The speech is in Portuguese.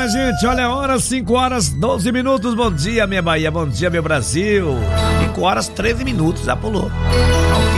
gente, olha a hora, 5 horas 12 minutos, bom dia minha Bahia, bom dia meu Brasil. 5 horas 13 minutos, já pulou.